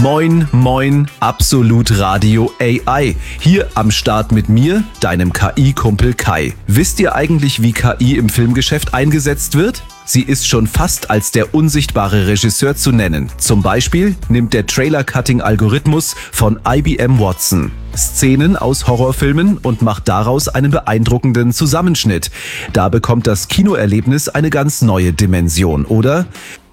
Moin, moin, Absolut Radio AI. Hier am Start mit mir, deinem KI-Kumpel Kai. Wisst ihr eigentlich, wie KI im Filmgeschäft eingesetzt wird? Sie ist schon fast als der unsichtbare Regisseur zu nennen. Zum Beispiel nimmt der Trailer-Cutting-Algorithmus von IBM Watson Szenen aus Horrorfilmen und macht daraus einen beeindruckenden Zusammenschnitt. Da bekommt das Kinoerlebnis eine ganz neue Dimension, oder?